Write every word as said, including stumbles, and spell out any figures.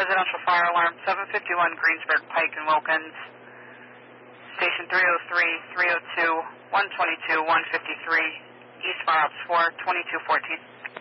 Residential fire alarm, seven fifty-one Greensburg Pike in Wilkins. Station three oh three, three oh two, one twenty-two, one fifty-three. East Fire Ops four, twenty-two fourteen.